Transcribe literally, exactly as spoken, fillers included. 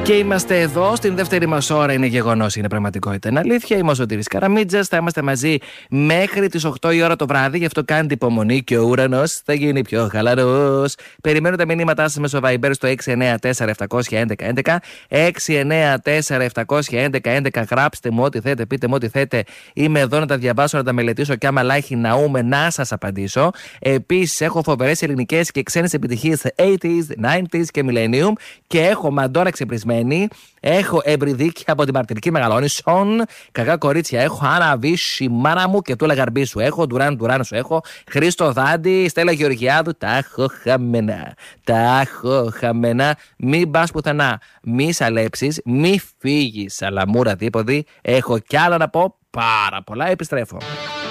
Και είμαστε εδώ στην δεύτερη μας ώρα. Είναι γεγονός, είναι πραγματικότητα, είναι αλήθεια. Είμαι ο Σωτήρης Καραμίτζας. Θα είμαστε μαζί μέχρι τις οκτώ η ώρα το βράδυ. Γι' αυτό κάντε υπομονή και ο ουρανός θα γίνει πιο χαλαρός. Περιμένω τα μηνύματά σας μέσω Viber στο έξι εννέα τέσσερα επτά ένα ένα ένα ένα. έξι εννέα τέσσερα επτά ένα ένα ένα. Γράψτε μου ό,τι θέτε, πείτε μου ό,τι θέτε. Είμαι εδώ να τα διαβάσω, να τα μελετήσω και άμα λάχει ναούμε να σας απαντήσω. Επίσης, έχω φοβερές ελληνικές και ξένες επιτυχίες ογδόντα, ενενήντα και Millennium. Και έχω Μαντόρα ξεπρισμένη. Έχω Εμπριδίκη από την Μαρτυρική Μεγαλόνισσον. Κακά κορίτσια. Έχω Άννα Βύση, μάνα μου και Τούλα Γαρμπή σου. Έχω Ντουράν Ντουράν σου. Έχω Χρήστο Δάντη, Στέλλα Γεωργιάδου. Τα έχω χαμένα. Τα έχω χαμένα. Μην πα πουθενά. Μη σαλέψει. Μη φύγει. Σαλαμούρα δίποδη. Έχω κι άλλα να πω. Πάρα πολλά. Επιστρέφω.